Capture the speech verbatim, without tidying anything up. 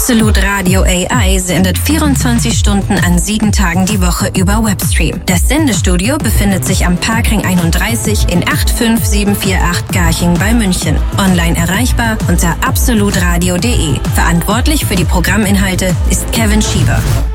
Absolut Radio A I sendet vierundzwanzig Stunden an sieben Tagen die Woche über Webstream. Das Sendestudio befindet sich am Parkring einunddreißig in acht fünf sieben vier acht Garching bei München. Online erreichbar unter absolutradio punkt de. Verantwortlich für die Programminhalte ist Kevin Schieber.